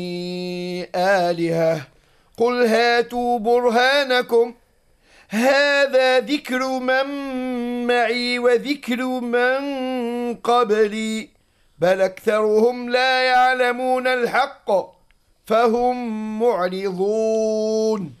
آلهة قل هاتوا برهانكم هذا ذكر من معي وذكر من قبلي بل أكثرهم لا يعلمون الحق فهم معرضون